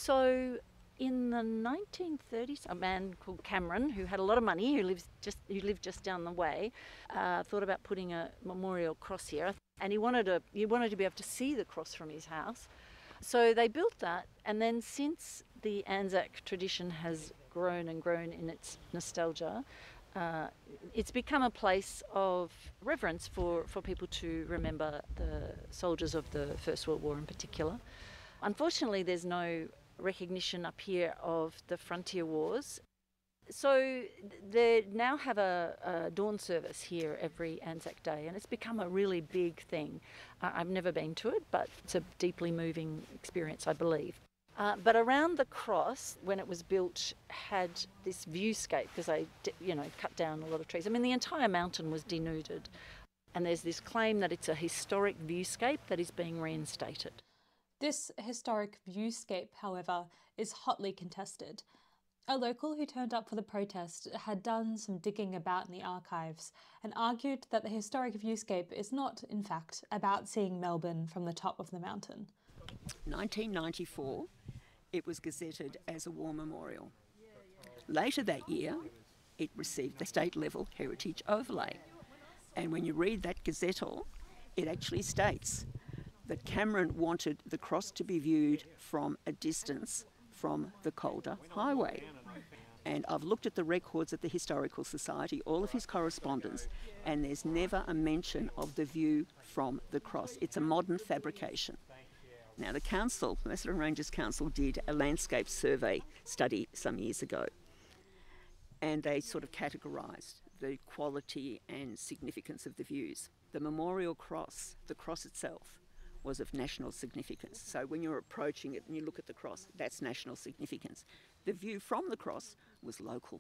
So in the 1930s, a man called Cameron, who had a lot of money, who lived just down the way, thought about putting a memorial cross here, and he wanted to be able to see the cross from his house. So they built that, and then since the Anzac tradition has grown and grown in its nostalgia, it's become a place of reverence for people to remember the soldiers of the First World War in particular. Unfortunately, there's no recognition up here of the frontier wars. So they now have a dawn service here every Anzac Day, and it's become a really big thing. I've never been to it, but it's a deeply moving experience, I believe. But around the cross, when it was built, had this viewscape because they, cut down a lot of trees. I mean, the entire mountain was denuded, and there's this claim that it's a historic viewscape that is being reinstated. This historic viewscape, however, is hotly contested. A local who turned up for the protest had done some digging about in the archives and argued that the historic viewscape is not, in fact, about seeing Melbourne from the top of the mountain. 1994, it was gazetted as a war memorial. Later that year, it received the state-level heritage overlay. And when you read that gazettal, it actually states that Cameron wanted the cross to be viewed from a distance from the Calder Highway. And I've looked at the records at the Historical Society, all of his correspondence, and there's never a mention of the view from the cross. It's a modern fabrication. Now, the council, the Macedon Ranges Council, did a landscape survey study some years ago, and they sort of categorised the quality and significance of the views. The memorial cross, the cross itself, was of national significance. So when you're approaching it and you look at the cross, that's national significance. The view from the cross was local.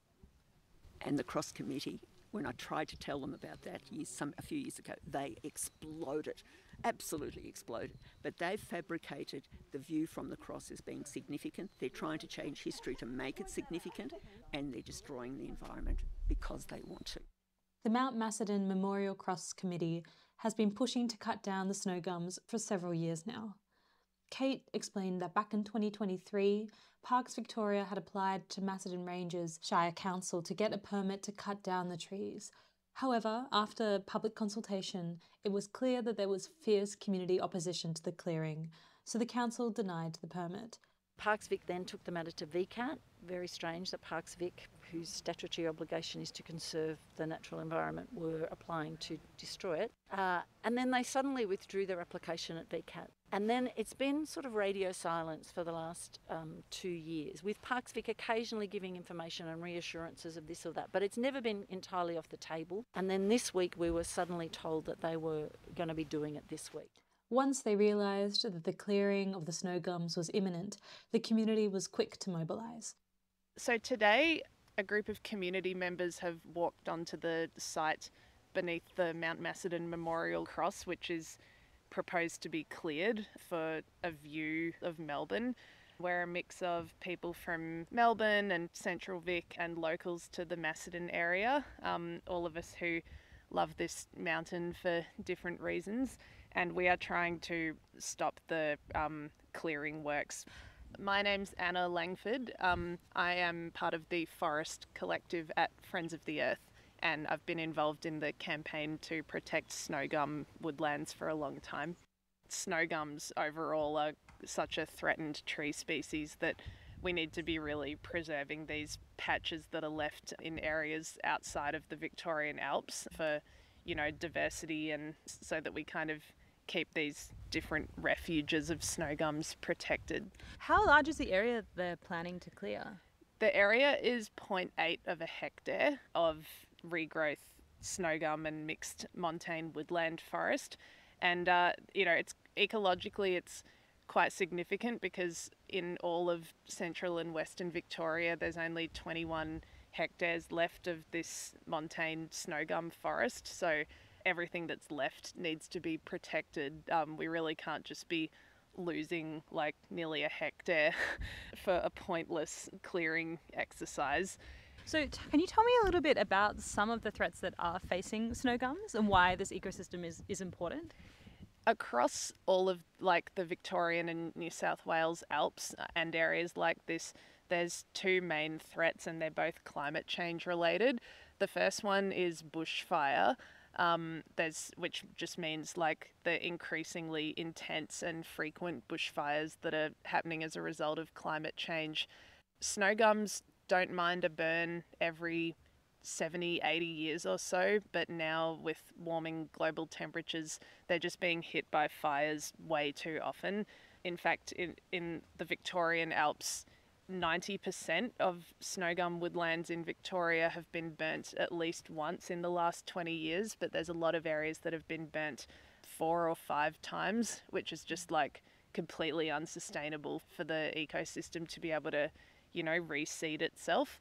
And the Cross Committee, when I tried to tell them about that a few years ago, they exploded, absolutely exploded. But they've fabricated the view from the cross as being significant. They're trying to change history to make it significant, and they're destroying the environment because they want to. The Mount Macedon Memorial Cross Committee has been pushing to cut down the snow gums for several years now. Kate explained that back in 2023, Parks Victoria had applied to Macedon Ranges Shire Council to get a permit to cut down the trees. However, after public consultation, it was clear that there was fierce community opposition to the clearing, so the council denied the permit. Parks Vic then took the matter to VCAT. Very strange that Parks Vic, whose statutory obligation is to conserve the natural environment, were applying to destroy it. And then they suddenly withdrew their application at VCAT. And then it's been sort of radio silence for the last 2 years, with Parks Vic occasionally giving information and reassurances of this or that, but it's never been entirely off the table. And then this week we were suddenly told that they were going to be doing it this week. Once they realised that the clearing of the snow gums was imminent, the community was quick to mobilise. So today, a group of community members have walked onto the site beneath the Mount Macedon Memorial Cross, which is proposed to be cleared for a view of Melbourne. We're a mix of people from Melbourne and Central Vic and locals to the Macedon area, all of us who love this mountain for different reasons, and we are trying to stop the clearing works. My name's Anna Langford. I am part of the Forest Collective at Friends of the Earth, and I've been involved in the campaign to protect snow gum woodlands for a long time. Snow gums overall are such a threatened tree species that we need to be really preserving these patches that are left in areas outside of the Victorian Alps for, diversity, and so that we kind of keep these different refuges of snow gums protected. How large is the area they're planning to clear? The area is 0.8 of a hectare of regrowth snow gum and mixed montane woodland forest. And, it's ecologically, it's quite significant because in all of central and western Victoria, there's only 21 hectares left of this montane snow gum forest. So everything that's left needs to be protected. We really can't just be losing like nearly a hectare for a pointless clearing exercise. So can you tell me a little bit about some of the threats that are facing snow gums and why this ecosystem is important? Across all of like the Victorian and New South Wales Alps and areas like this, there's two main threats, and they're both climate change related. The first one is bushfire, which just means like the increasingly intense and frequent bushfires that are happening as a result of climate change. Snow gums don't mind a burn every 70, 80 years or so, but now with warming global temperatures, they're just being hit by fires way too often. In fact, in the Victorian Alps, 90% of snow gum woodlands in Victoria have been burnt at least once in the last 20 years, but there's a lot of areas that have been burnt 4 or 5 times, which is just like completely unsustainable for the ecosystem to be able to, reseed itself.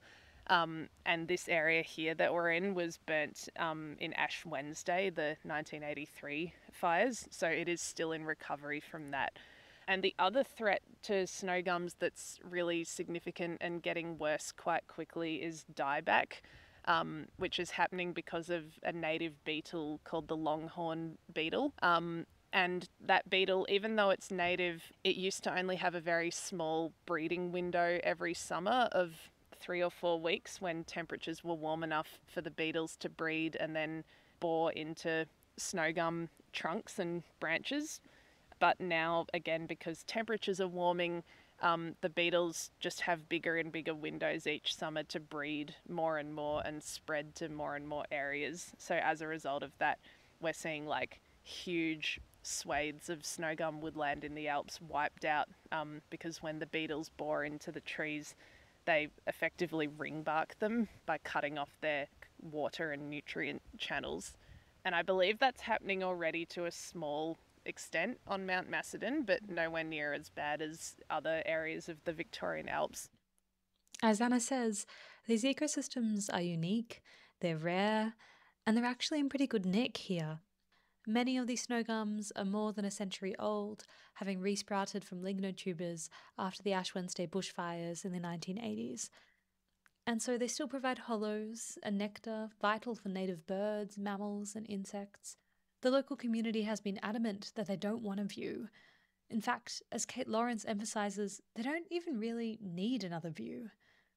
And this area here that we're in was burnt in Ash Wednesday, the 1983 fires, so it is still in recovery from that. And the other threat to snow gums that's really significant and getting worse quite quickly is dieback, which is happening because of a native beetle called the longhorn beetle. And that beetle, even though it's native, it used to only have a very small breeding window every summer of 3 or 4 weeks when temperatures were warm enough for the beetles to breed and then bore into snow gum trunks and branches. But now, again, because temperatures are warming, the beetles just have bigger and bigger windows each summer to breed more and more and spread to more and more areas. So as a result of that, we're seeing like huge swathes of snow gum woodland in the Alps wiped out because when the beetles bore into the trees, they effectively ring bark them by cutting off their water and nutrient channels. And I believe that's happening already to a small extent on Mount Macedon, but nowhere near as bad as other areas of the Victorian Alps. As Anna says, these ecosystems are unique, they're rare, and they're actually in pretty good nick here. Many of these snow gums are more than a century old, having resprouted from lignotubers after the Ash Wednesday bushfires in the 1980s. And so they still provide hollows and nectar vital for native birds, mammals, and insects. The local community has been adamant that they don't want a view. In fact, as Kate Lawrence emphasises, they don't even really need another view.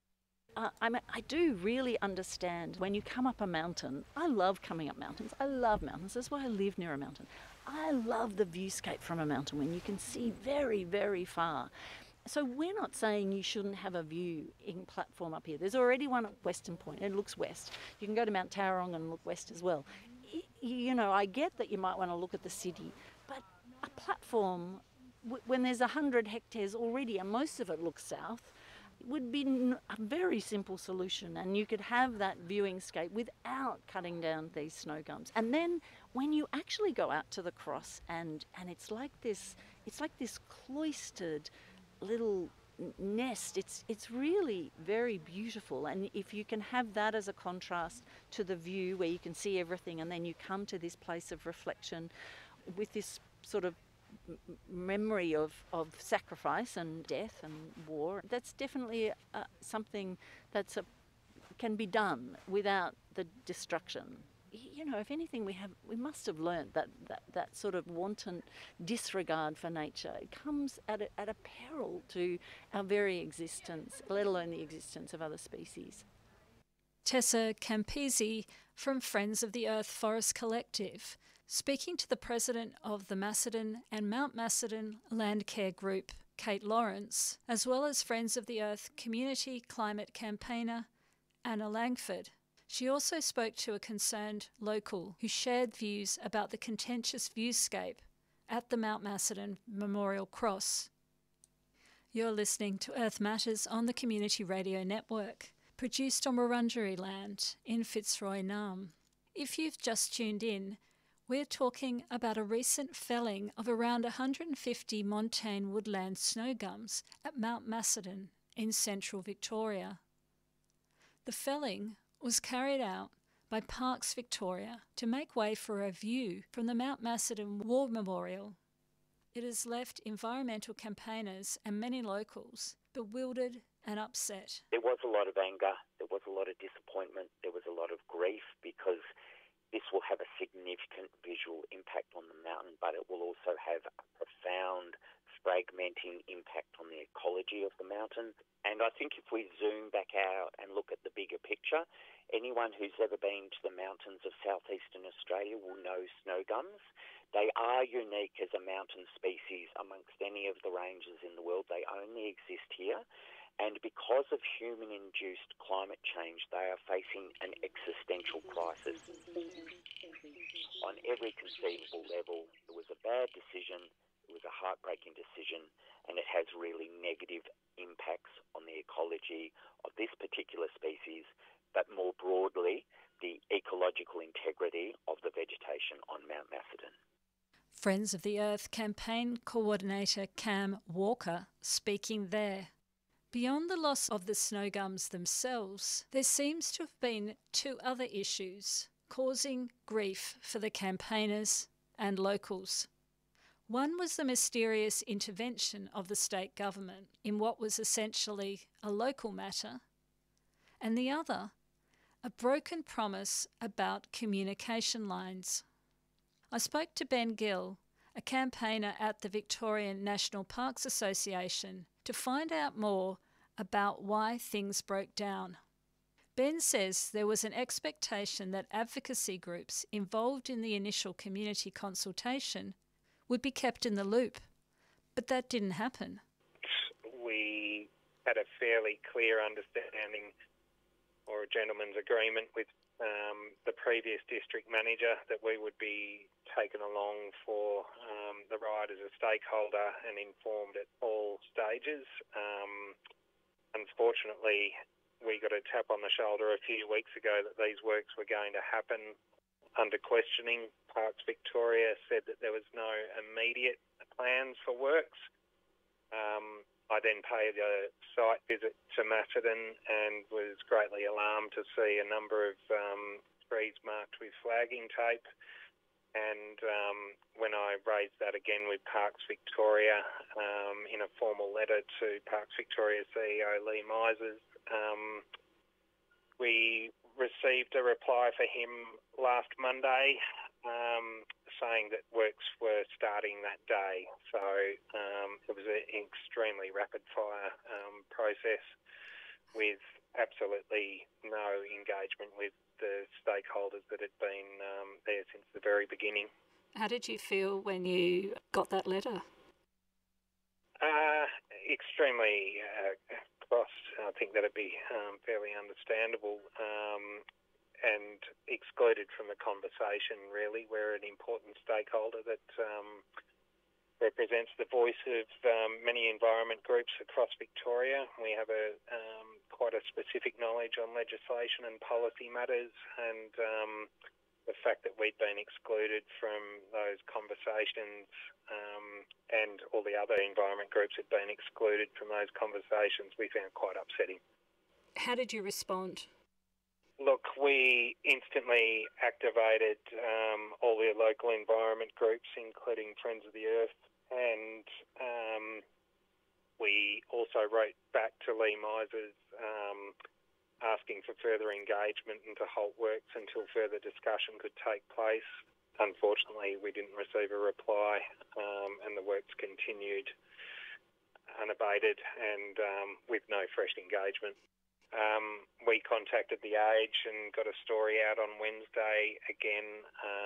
I do really understand when you come up a mountain. I love coming up mountains. I love mountains. That's why I live near a mountain. I love the viewscape from a mountain when you can see very, very far. So we're not saying you shouldn't have a view in platform up here. There's already one at Western Point. It looks west. You can go to Mount Tauranga and look west as well. I get that you might want to look at the city, but a platform, when there's 100 hectares already and most of it looks south, would be a very simple solution, and you could have that viewing scape without cutting down these snow gums. And then when you actually go out to the cross and it's like this cloistered little nest, it's really very beautiful. And if you can have that as a contrast to the view where you can see everything, and then you come to this place of reflection with this sort of memory of sacrifice and death and war, that's definitely something that's can be done without the destruction. If anything, we must have learnt that sort of wanton disregard for nature. It comes at a peril to our very existence, let alone the existence of other species. Tessa Campisi from Friends of the Earth Forest Collective, speaking to the president of the Macedon and Mount Macedon Land Care Group, Kate Lawrence, as well as Friends of the Earth community climate campaigner Anna Langford. She also spoke to a concerned local who shared views about the contentious viewscape at the Mount Macedon Memorial Cross. You're listening to Earth Matters on the Community Radio Network, produced on Wurundjeri land in Fitzroy Nam. If you've just tuned in, we're talking about a recent felling of around 150 montane woodland snow gums at Mount Macedon in central Victoria. The felling was carried out by Parks Victoria to make way for a view from the Mount Macedon War Memorial. It has left environmental campaigners and many locals bewildered and upset. There was a lot of anger, there was a lot of disappointment, there was a lot of grief because This will have a significant visual impact on the mountain, but it will also have a profound fragmenting impact on the ecology of the mountain. And I think if we zoom back out and look at the bigger picture, anyone who's ever been to the mountains of southeastern Australia will know snow gums. They are unique as a mountain species amongst any of the ranges in the world. They only exist here. And because of human-induced climate change, they are facing an existential crisis. On every conceivable level, it was a bad decision, it was a heartbreaking decision, and it has really negative impacts on the ecology of this particular species, but more broadly, the ecological integrity of the vegetation on Mount Macedon. Friends of the Earth campaign coordinator Cam Walker speaking there. Beyond the loss of the snow gums themselves, there seems to have been two other issues causing grief for the campaigners and locals. One was the mysterious intervention of the state government in what was essentially a local matter, and the other, a broken promise about communication lines. I spoke to Ben Gill, a campaigner at the Victorian National Parks Association, to find out more about why things broke down. Ben says there was an expectation that advocacy groups involved in the initial community consultation would be kept in the loop, but that didn't happen. We had a fairly clear understanding or a gentleman's agreement with the previous district manager that we would be taken along for the ride as a stakeholder and informed at all stages. Unfortunately, we got a tap on the shoulder a few weeks ago that these works were going to happen under questioning. Parks Victoria said that there was no immediate plans for works. I then paid a site visit to Macedon and was greatly alarmed to see a number of trees marked with flagging tape. And when I raised that again with Parks Victoria in a formal letter to Parks Victoria CEO Lee Misers, we received a reply for him last Monday saying that works were starting that day. So it was an extremely rapid-fire process with absolutely no engagement with the stakeholders that had been there since the very beginning. How did you feel when you got that letter? Extremely cross. I think that'd be fairly understandable and excluded from the conversation, really. We're an important stakeholder that represents the voice of many environment groups across Victoria. We have a quite a specific knowledge on legislation and policy matters, and the fact that we'd been excluded from those conversations and all the other environment groups had been excluded from those conversations, we found quite upsetting. How did you respond? Look, we instantly activated all the local environment groups, including Friends of the Earth, and we also wrote back to Lee Misers asking for further engagement and to halt works until further discussion could take place. Unfortunately, we didn't receive a reply, and the works continued unabated and with no fresh engagement. We contacted The Age and got a story out on Wednesday. Again,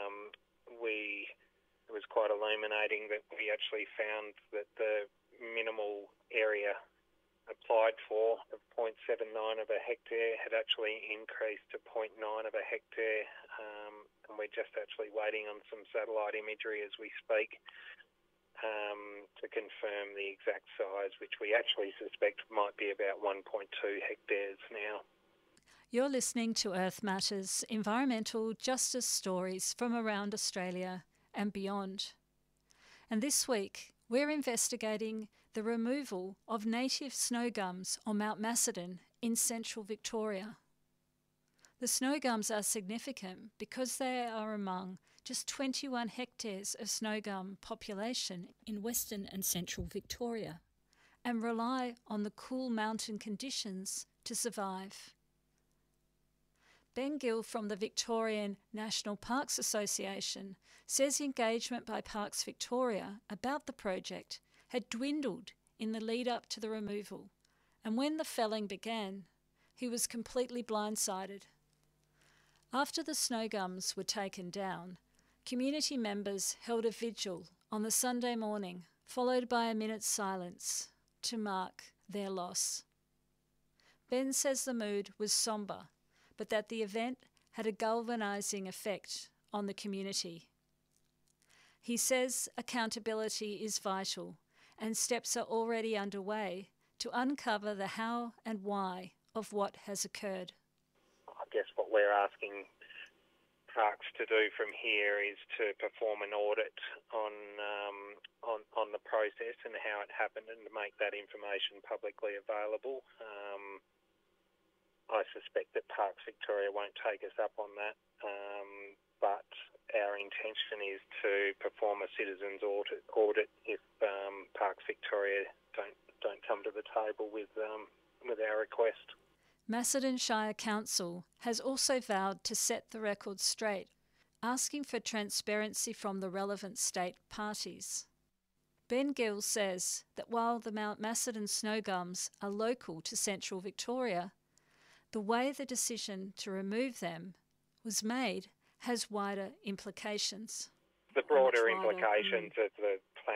it was quite illuminating that we actually found that the minimal area applied for of 0.79 of a hectare had actually increased to 0.9 of a hectare, and we're just actually waiting on some satellite imagery as we speak to confirm the exact size, which we actually suspect might be about 1.2 hectares now. You're listening to Earth Matters, environmental justice stories from around Australia and beyond. And this week, we're investigating the removal of native snow gums on Mount Macedon in central Victoria. The snow gums are significant because they are among just 21 hectares of snow gum population in western and central Victoria and rely on the cool mountain conditions to survive. Ben Gill from the Victorian National Parks Association says engagement by Parks Victoria about the project had dwindled in the lead up to the removal, and when the felling began, he was completely blindsided. After the snow gums were taken down, community members held a vigil on the Sunday morning, followed by a minute's silence to mark their loss. Ben says the mood was sombre, but that the event had a galvanising effect on the community. He says accountability is vital and steps are already underway to uncover the how and why of what has occurred. I guess what we're asking Parks to do from here is to perform an audit on the process and how it happened, and to make that information publicly available. I suspect that Parks Victoria won't take us up on that, but our intention is to perform a citizens audit if Parks Victoria don't come to the table with our request. Macedon Shire Council has also vowed to set the record straight, asking for transparency from the relevant state parties. Ben Gill says that while the Mount Macedon snow gums are local to central Victoria, the way the decision to remove them was made has wider implications. The broader implications of the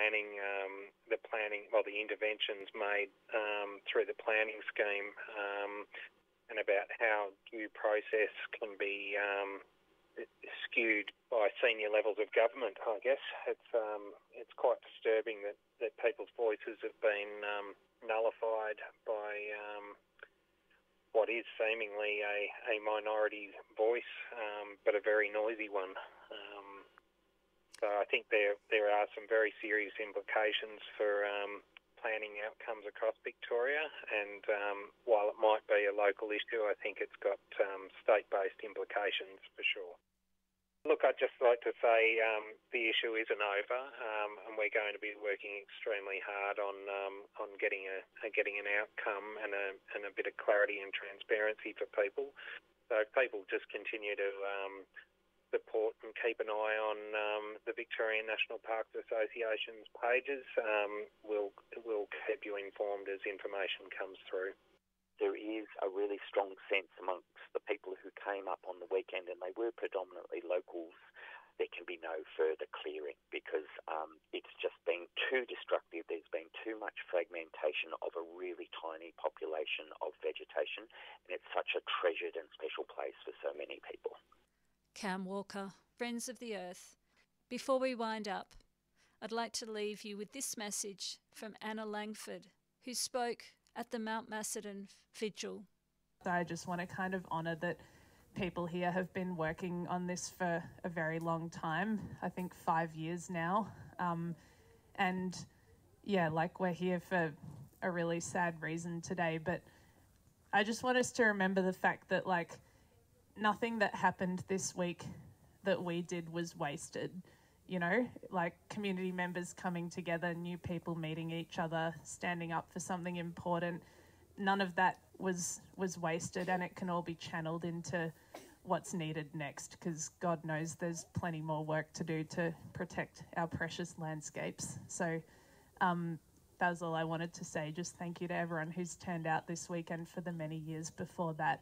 interventions made through the planning scheme, and about how due process can be skewed by senior levels of government. I guess it's quite disturbing that people's voices have been nullified by what is seemingly a minority voice, but a very noisy one. So I think there are some very serious implications for planning outcomes across Victoria, and while it might be a local issue, I think it's got state-based implications for sure. Look, I'd just like to say the issue isn't over, and we're going to be working extremely hard on getting an outcome and a bit of clarity and transparency for people. So if people just continue to support and keep an eye on the Victorian National Parks Association's pages, we'll keep you informed as information comes through. There is a really strong sense amongst the people who came up on the weekend, and they were predominantly locals, there can be no further clearing because it's just been too destructive. There's been too much fragmentation of a really tiny population of vegetation, and it's such a treasured and special place for so many people. Cam Walker, Friends of the Earth. Before we wind up, I'd like to leave you with this message from Anna Langford, who spoke at the Mount Macedon Vigil. I just want to kind of honour that people here have been working on this for a very long time, I think 5 years now. And yeah, like we're here for a really sad reason today, but I just want us to remember the fact that like nothing that happened this week that we did was wasted. You know, like community members coming together, new people meeting each other, standing up for something important. None of that was wasted, and it can all be channeled into what's needed next, because God knows there's plenty more work to do to protect our precious landscapes. So that was all I wanted to say. Just thank you to everyone who's turned out this weekend for the many years before that.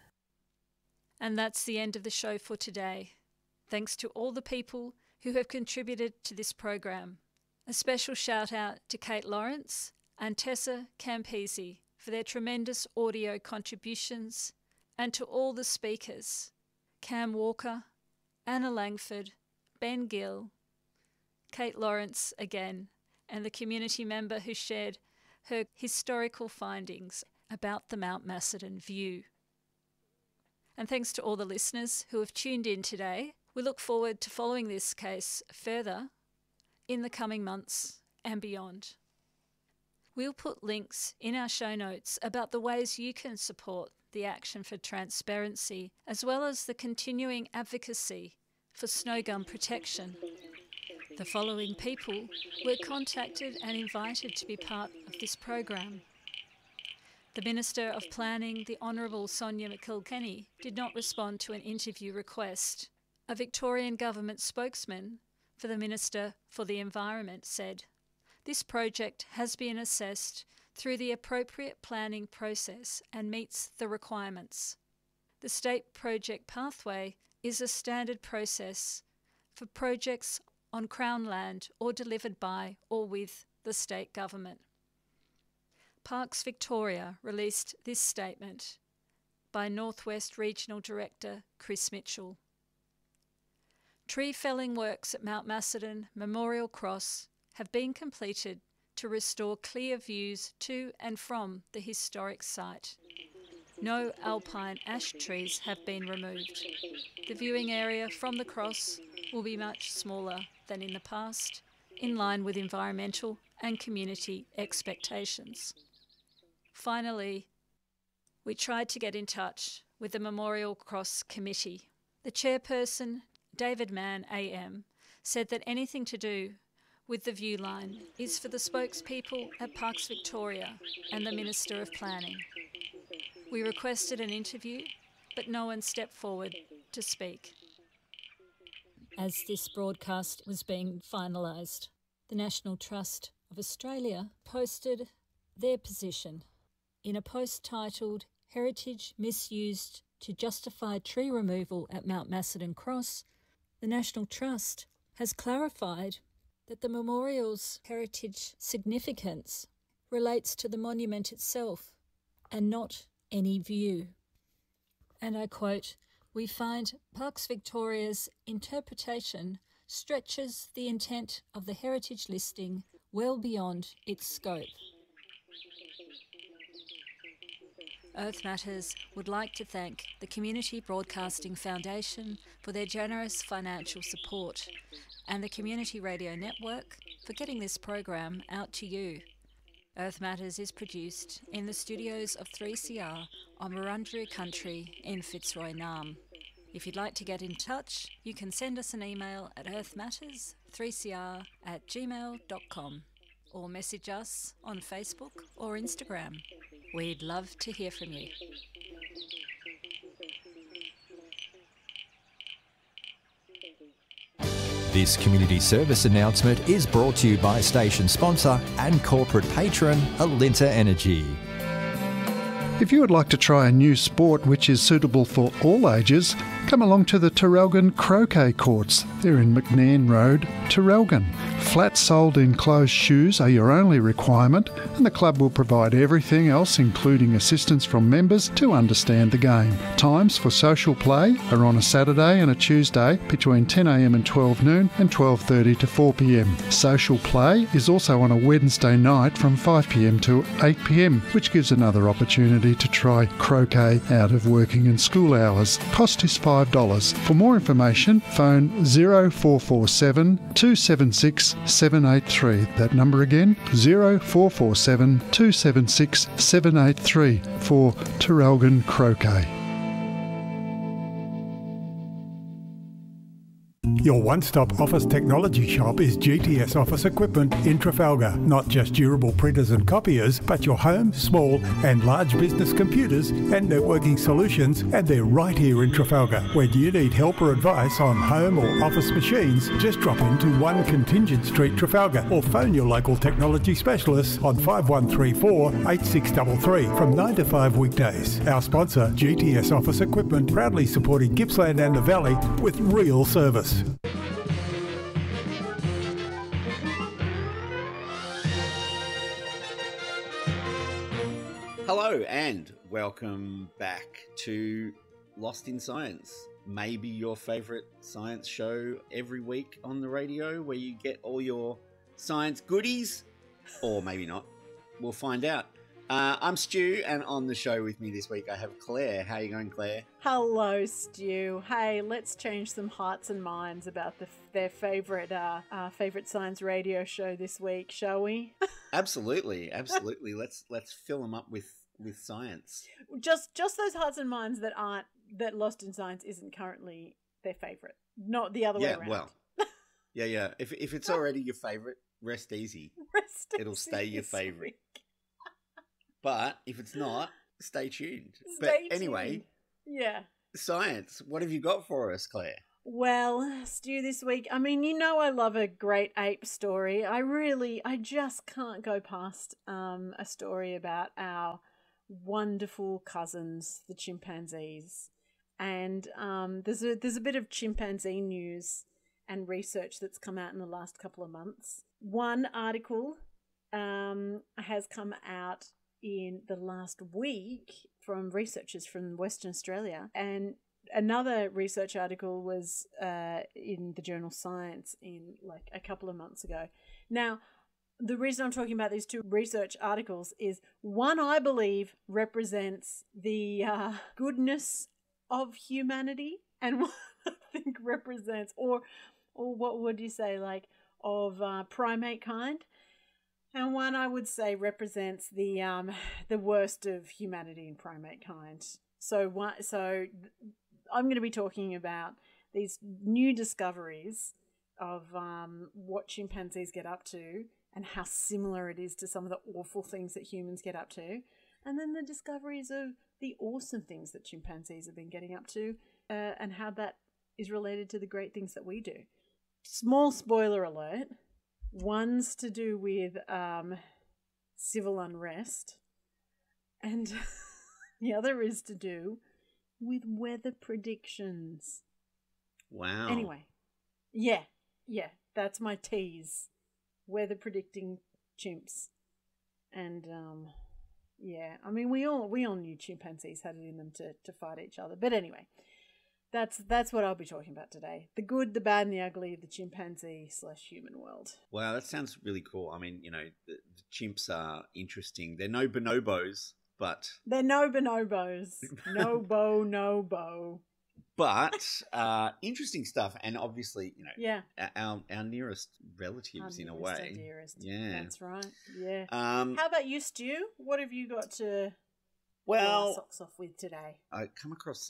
And that's the end of the show for today. Thanks to all the people who have contributed to this program. A special shout out to Kate Lawrence and Tessa Campese for their tremendous audio contributions, and to all the speakers, Cam Walker, Anna Langford, Ben Gill, Kate Lawrence again, and the community member who shared her historical findings about the Mount Macedon view. And thanks to all the listeners who have tuned in today. We look forward to following this case further in the coming months and beyond. We'll put links in our show notes about the ways you can support the Action for Transparency, as well as the continuing advocacy for snow gum protection. The following people were contacted and invited to be part of this program: The Minister of Planning, the Honourable Sonia McKilkenny, did not respond to an interview request. A Victorian Government spokesman for the Minister for the Environment said, "This project has been assessed through the appropriate planning process and meets the requirements. The state project pathway is a standard process for projects on Crown land or delivered by or with the state government." Parks Victoria released this statement by Northwest Regional Director Chris Mitchell. Tree felling works at Mount Macedon Memorial Cross have been completed to restore clear views to and from the historic site. No alpine ash trees have been removed. The viewing area from the cross will be much smaller than in the past, in line with environmental and community expectations. Finally, we tried to get in touch with the Memorial Cross Committee. The chairperson, David Mann AM, said that anything to do with the view line is for the spokespeople at Parks Victoria and the Minister of Planning. We requested an interview, but no one stepped forward to speak. As this broadcast was being finalised, the National Trust of Australia posted their position in a post titled "Heritage Misused to Justify Tree Removal at Mount Macedon Cross." The National Trust has clarified that the memorial's heritage significance relates to the monument itself and not any view. And I quote, "We find Parks Victoria's interpretation stretches the intent of the heritage listing well beyond its scope." Earth Matters would like to thank the Community Broadcasting Foundation for their generous financial support and the Community Radio Network for getting this program out to you. Earth Matters is produced in the studios of 3CR on Wurundjeri Country in Fitzroy Nam. If you'd like to get in touch, you can send us an email at earthmatters3cr@gmail.com or message us on Facebook or Instagram. We'd love to hear from you. This community service announcement is brought to you by station sponsor and corporate patron Alinta Energy. If you would like to try a new sport which is suitable for all ages, come along to the Terrelgan Croquet Courts. They're in McNairn Road, Terrelgan. Flat-soled enclosed shoes are your only requirement, and the club will provide everything else, including assistance from members, to understand the game. Times for social play are on a Saturday and a Tuesday between 10 a.m. and 12 noon and 12:30 to 4 p.m. Social play is also on a Wednesday night from 5 p.m. to 8 p.m, which gives another opportunity to try croquet out of working and school hours. Cost is $5. For more information, phone 0447 276 783. That number again, 0447 276 783 for Terrelgan Croquet. Your one-stop office technology shop is GTS Office Equipment in Trafalgar. Not just durable printers and copiers, but your home, small and large business computers and networking solutions, and they're right here in Trafalgar. When you need help or advice on home or office machines, just drop into 1 Contingent Street, Trafalgar, or phone your local technology specialists on 5134 8633 from 9 to 5 weekdays. Our sponsor, GTS Office Equipment, proudly supporting Gippsland and the Valley with real service. Hello and welcome back to Lost in Science, maybe your favourite science show every week on the radio where you get all your science goodies, or maybe not. We'll find out. I'm Stu, and on the show with me this week I have Claire. How are you going, Claire? Hello, Stu. Hey, let's change some hearts and minds about their favourite science radio show this week, shall we? Absolutely. Let's fill them up with science. Just those hearts and minds that Lost in Science isn't currently their favourite, not the other way around. Well, yeah. If it's already your favourite, rest easy. It'll stay your favourite. But if it's not, stay tuned. Stay anyway, tuned. Yeah. science. What have you got for us, Claire? Well, Stu, this week, I mean, you know I love a great ape story. I just can't go past a story about our wonderful cousins, the chimpanzees. And there's a bit of chimpanzee news and research that's come out in the last couple of months. One article has come out in the last week from researchers from Western Australia, and another research article was in the journal Science in like a couple of months ago. Now, the reason I'm talking about these two research articles is one, I believe, represents the goodness of humanity, and one I think represents, or what would you say, like, of primate kind. And one I would say represents the worst of humanity and primate kind. So I'm going to be talking about these new discoveries of what chimpanzees get up to and how similar it is to some of the awful things that humans get up to, and then the discoveries of the awesome things that chimpanzees have been getting up to, and how that is related to the great things that we do. Small spoiler alert. One's to do with civil unrest, and the other is to do with weather predictions. Wow. Anyway, yeah, that's my tease. Weather predicting chimps. And yeah, I mean we all knew chimpanzees had it in them to fight each other. But anyway, that's what I'll be talking about today. The good, the bad, and the ugly of the chimpanzee/human world. Wow, that sounds really cool. I mean, the chimps are interesting. They're no bonobos, but... They're no bonobos. No bow. But interesting stuff. And obviously, yeah, our nearest relatives in a way. Our dearest. Yeah. That's right. Yeah. How about you, Stu? What have you got to socks off with today? I come across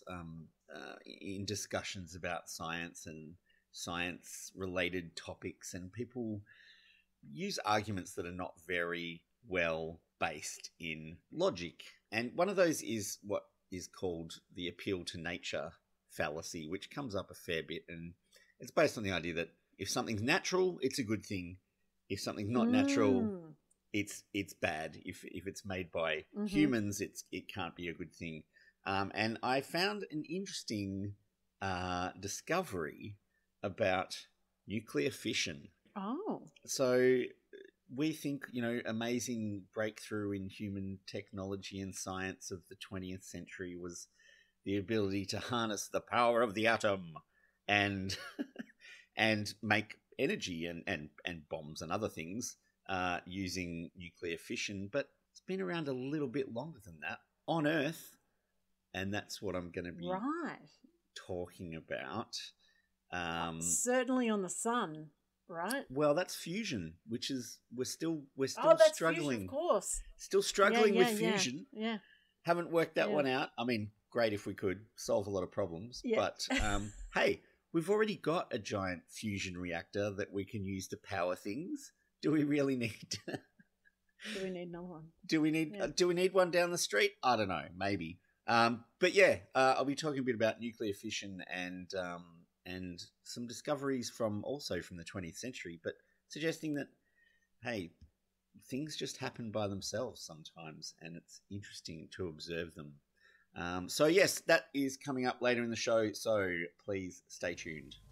in discussions about science and science-related topics, and people use arguments that are not very well based in logic. And one of those is what is called the appeal to nature fallacy, which comes up a fair bit, and it's based on the idea that if something's natural, it's a good thing. If something's not natural, it's bad. If it's made by humans, it can't be a good thing. And I found an interesting discovery about nuclear fission. Oh. So we think, amazing breakthrough in human technology and science of the 20th century was the ability to harness the power of the atom and and make energy and bombs and other things using nuclear fission. But it's been around a little bit longer than that on Earth, and that's what I'm going to be talking about. Certainly on the sun, right? Well, that's fusion, which is we're still that's struggling. Fusion, of course. Still struggling with fusion. Yeah. Haven't worked that one out. I mean, great if we could solve a lot of problems. Yeah. But hey, we've already got a giant fusion reactor that we can use to power things. Do we really need? Do we need another one? Do we need one down the street? I don't know. Maybe. But yeah, I'll be talking a bit about nuclear fission and some discoveries from the 20th century, but suggesting that, hey, things just happen by themselves sometimes, and it's interesting to observe them. So yes, that is coming up later in the show, so please stay tuned.